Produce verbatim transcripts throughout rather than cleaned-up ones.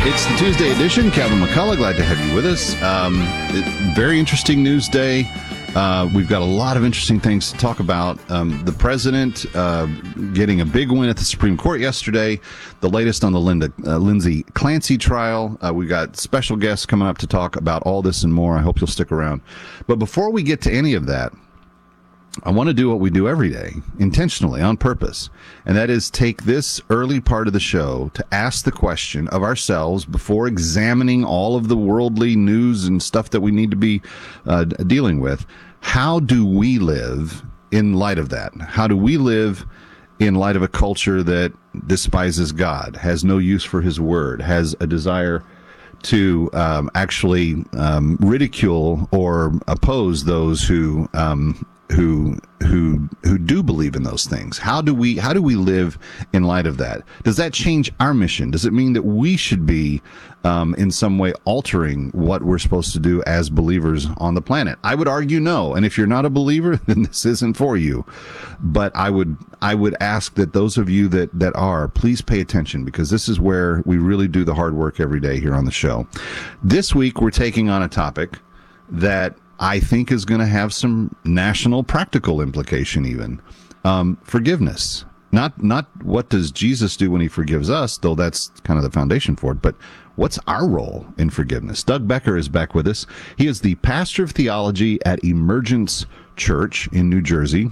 It's the Tuesday edition. Calvin McCullough, glad to have you with us. Um, it, very interesting news day. Uh, we've got a lot of interesting things to talk about. Um, the president uh, getting a big win at the Supreme Court yesterday. The latest on the Linda, uh, Lindsay Clancy trial. Uh, we've got special guests coming up to talk about all this and more. I hope you'll stick around. But before we get to any of that, I want to do what we do every day, intentionally, on purpose, and that is take this early part of the show to ask the question of ourselves before examining all of the worldly news and stuff that we need to be uh, dealing with. How do we live in light of that? How do we live in light of a culture that despises God, has no use for his word, has a desire to um, actually um, ridicule or oppose those who um, who who who do believe in those things? How do we how do we live in light of that? Does that change our mission? Does it mean that we should be um, in some way altering what we're supposed to do as believers on the planet? I would argue no. And if you're not a believer, then this isn't for you. But I would I would ask that those of you that that are, please pay attention, because this is where we really do the hard work every day here on the show. This week we're taking on a topic that I think is going to have some national practical implication even. Um, forgiveness. Not not what does Jesus do when he forgives us, though that's kind of the foundation for it, but what's our role in forgiveness? Doug Becker is back with us. He is the pastor of theology at Emergence Church in New Jersey.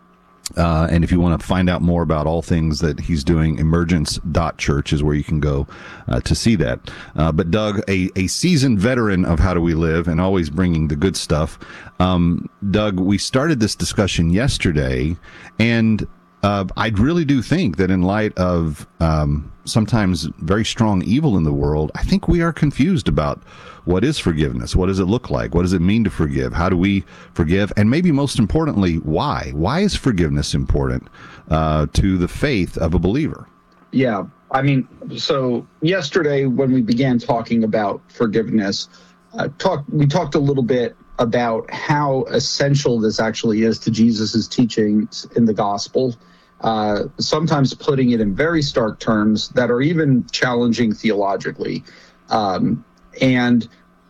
Uh, and if you want to find out more about all things that he's doing, emergence dot church is where you can go uh, to see that. Uh, but Doug, a, a seasoned veteran of How Do We Live and always bringing the good stuff. Um, Doug, we started this discussion yesterday, and uh, I really do think that in light of um, sometimes very strong evil in the world, I think we are confused about what is forgiveness? What does it look like? What does it mean to forgive? How do we forgive? And maybe most importantly, why? Why is forgiveness important uh, to the faith of a believer? Yeah, I mean, so yesterday when we began talking about forgiveness, uh, talk, we talked a little bit about how essential this actually is to Jesus's teachings in the gospel, uh, sometimes putting it in very stark terms that are even challenging theologically. Um, And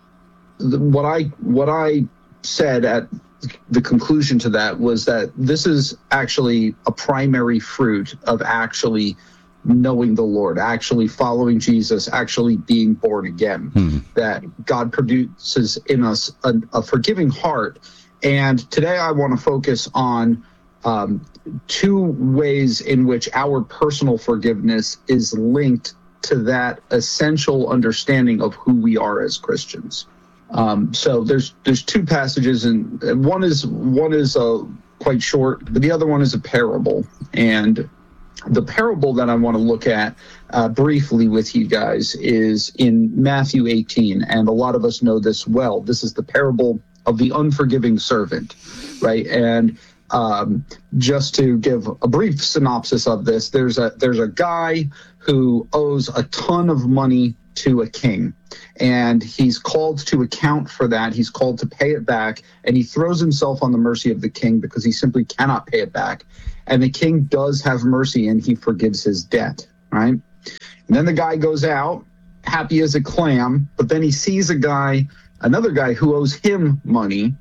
the, what I what I said at the conclusion to that was that this is actually a primary fruit of actually knowing the Lord, actually following Jesus, actually being born again, hmm. that God produces in us a, a forgiving heart. And today I want to focus on um, two ways in which our personal forgiveness is linked to that essential understanding of who we are as Christians. Um, so there's there's two passages, and one is one is uh, quite short, but the other one is a parable. And the parable that I want to look at uh, briefly with you guys is in Matthew eighteen, and a lot of us know this well. This is the parable of the unforgiving servant, right? And Um, just to give a brief synopsis of this, there's a there's a guy who owes a ton of money to a king, and he's called to account for that. He's called to pay it back, and he throws himself on the mercy of the king because he simply cannot pay it back. And the king does have mercy, and he forgives his debt, right? And then the guy goes out, happy as a clam, but then he sees a guy, another guy who owes him money,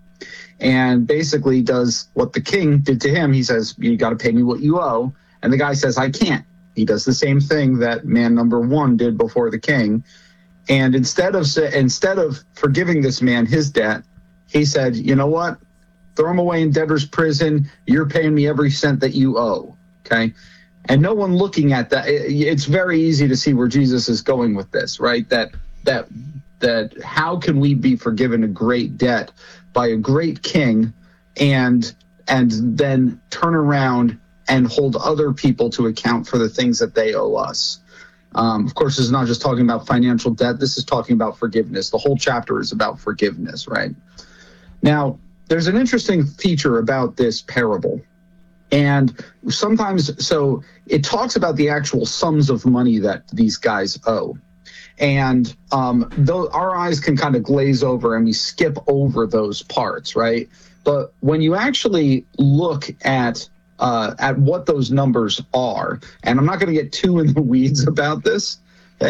and basically does what the king did to him. He says, you got to pay me what you owe. And the guy says, I can't. He does the same thing that man number one did before the king. And instead of instead of forgiving this man his debt, he said, you know what? Throw him away in debtor's prison. You're paying me every cent that you owe. Okay. And no one looking at that. It's very easy to see where Jesus is going with this, right? That that that how can we be forgiven a great debt by a great king and and then turn around and hold other people to account for the things that they owe us. Um, of course, this is not just talking about financial debt. This is talking about forgiveness. The whole chapter is about forgiveness, right? Now, there's an interesting feature about this parable. And sometimes, so it talks about the actual sums of money that these guys owe. And um, though our eyes can kind of glaze over and we skip over those parts, right? But when you actually look at uh, at what those numbers are, and I'm not going to get too in the weeds about this, okay? But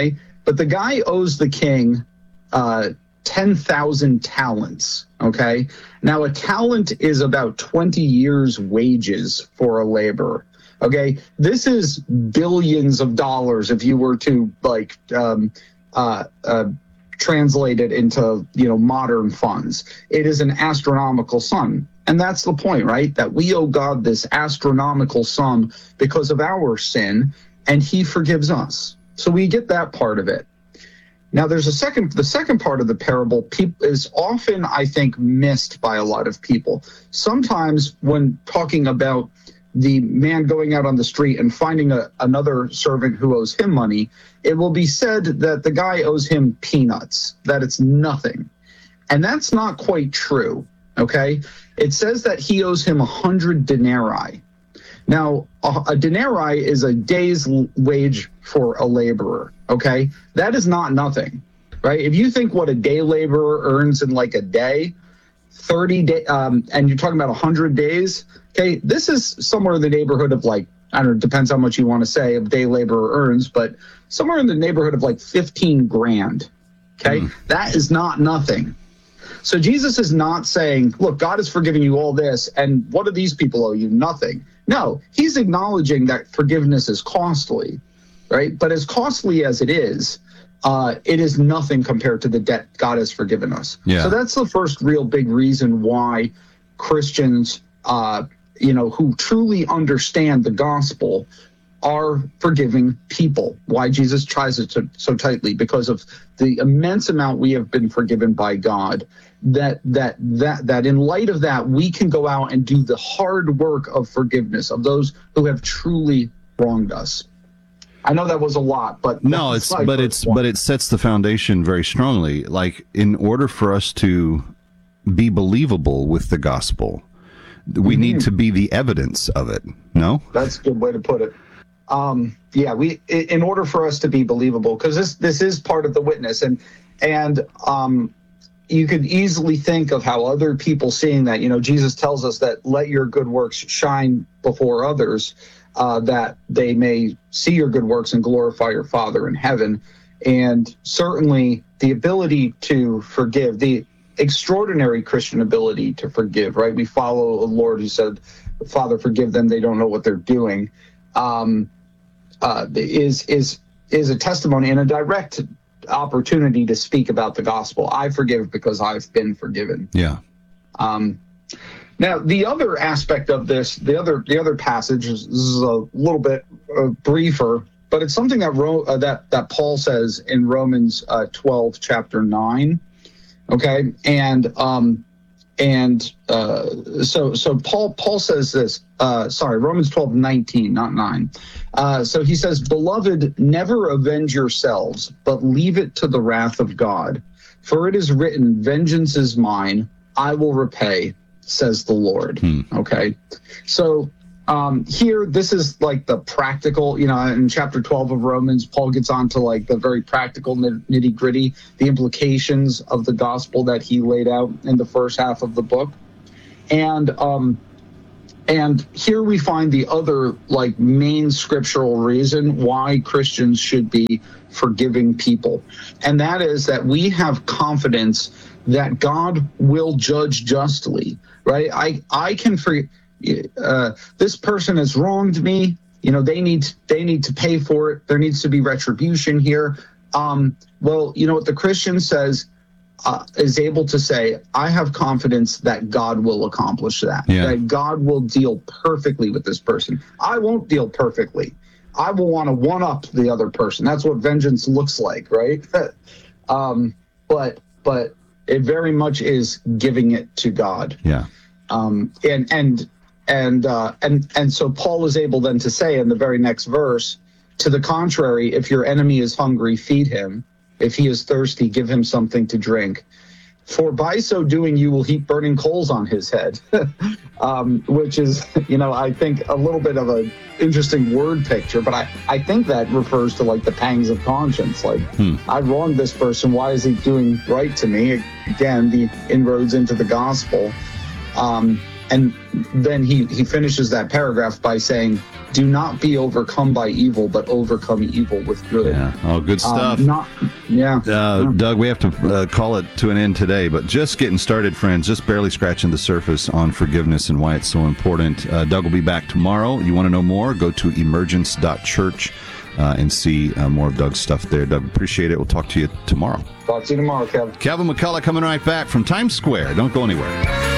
but the guy owes the king uh, ten thousand talents, okay? Now, a talent is about twenty years' wages for a laborer, okay? This is billions of dollars if you were to, like, um, uh, uh, translate it into, you know, modern funds. It is an astronomical sum. And that's the point, right? That we owe God this astronomical sum because of our sin, and he forgives us. So we get that part of it. Now, there's a second, the second part of the parable is often, I think, missed by a lot of people. Sometimes when talking about the man going out on the street and finding a, another servant who owes him money, it will be said that the guy owes him peanuts, that it's nothing. And that's not quite true, okay? It says that he owes him a hundred denarii. Now, a, a denarii is a day's wage for a laborer, okay? That is not nothing, right? If you think what a day laborer earns in like a day, thirty day, um, and you're talking about one hundred days, okay, this is somewhere in the neighborhood of like, I don't know, it depends how much you want to say a day laborer earns, but somewhere in the neighborhood of like fifteen grand, okay? Mm. That is not nothing. So Jesus is not saying, look, God has forgiven you all this, and what do these people owe you? Nothing. No, he's acknowledging that forgiveness is costly, right? But as costly as it is, uh, it is nothing compared to the debt God has forgiven us. Yeah. So that's the first real big reason why Christians, uh, you know, who truly understand the gospel are forgiving people. Why Jesus tries it so, so tightly, because of the immense amount we have been forgiven by God, that that that that in light of that, we can go out and do the hard work of forgiveness of those who have truly wronged us. I know that was a lot, but no, it's but it's one. but it sets the foundation very strongly. Like, in order for us to be believable with the gospel, we mm-hmm. need to be the evidence of it. No, that's a good way to put it. Um, yeah, we in order for us to be believable, because this this is part of the witness, and and um, you could easily think of how other people seeing that. You know, Jesus tells us that let your good works shine before others, uh, that they may see your good works and glorify your Father in heaven. And certainly the ability to forgive, the extraordinary Christian ability to forgive, right? We follow a Lord who said, Father, forgive them, they don't know what they're doing. Um, uh, is is is a testimony and a direct opportunity to speak about the gospel. I forgive because I've been forgiven. Yeah. Um, now, the other aspect of this, the other the other passage is, is a little bit uh, briefer, but it's something that Ro- uh, that that Paul says in Romans uh, twelve, chapter nine. Okay, and um, and uh, so so Paul Paul says this. Uh, sorry, Romans twelve, nineteen, not nine. Uh, so he says, "Beloved, never avenge yourselves, but leave it to the wrath of God. For it is written, vengeance is mine, I will repay, says the Lord." Hmm. Okay, so um, here, this is like the practical, you know, in chapter twelve of Romans, Paul gets on to like the very practical nitty gritty, the implications of the gospel that he laid out in the first half of the book. And um, and here we find the other like main scriptural reason why Christians should be forgiving people. And that is that we have confidence that God will judge justly, right? I, I can forgive. Uh, this person has wronged me. You know, they need they need to pay for it. There needs to be retribution here. Um, well, you know what the Christian says uh, is able to say, I have confidence that God will accomplish that. Yeah. That God will deal perfectly with this person. I won't deal perfectly. I will want to one up the other person. That's what vengeance looks like, right? um, but but it very much is giving it to God. Yeah. Um, and and. And uh, and and so Paul is able then to say in the very next verse, to the contrary, if your enemy is hungry, feed him. If he is thirsty, give him something to drink. For by so doing, you will heap burning coals on his head, um, which is, you know, I think a little bit of an interesting word picture. But I, I think that refers to like the pangs of conscience. Like, hmm. I wronged this person. Why is he doing right to me? Again, the inroads into the gospel. Um And then he, he finishes that paragraph by saying, do not be overcome by evil, but overcome evil with good. Yeah. Oh, good stuff. Um, not, yeah. Uh, yeah. Doug, we have to uh, call it to an end today, but just getting started, friends, just barely scratching the surface on forgiveness and why it's so important. Uh, Doug will be back tomorrow. You want to know more? Go to emergence dot church uh, and see uh, more of Doug's stuff there. Doug, appreciate it. We'll talk to you tomorrow. Talk to you tomorrow, Kevin. Kevin McCullough coming right back from Times Square. Don't go anywhere.